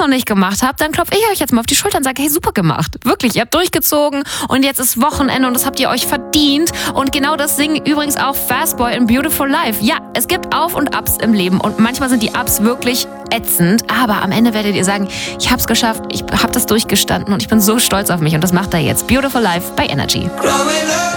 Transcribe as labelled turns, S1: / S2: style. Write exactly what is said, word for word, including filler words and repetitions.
S1: noch nicht gemacht habt, dann klopfe ich euch jetzt mal auf die Schulter und sage, hey, super gemacht. Wirklich, ihr habt durchgezogen und jetzt ist Wochenende und das habt ihr euch verdient. Und genau das singen übrigens auch Fastboy in Beautiful Life. Ja, es gibt Auf und Abs im Leben und manchmal sind die Ups wirklich ätzend, aber am Ende werdet ihr sagen, ich hab's geschafft, ich hab das durchgestanden und ich bin so stolz auf mich und das macht er jetzt. Beautiful Life bei Energy.